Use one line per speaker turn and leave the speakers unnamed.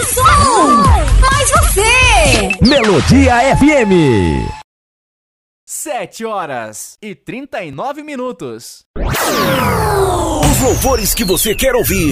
som! Mais você!
Melodia FM.
7h39.
Os louvores que você quer ouvir.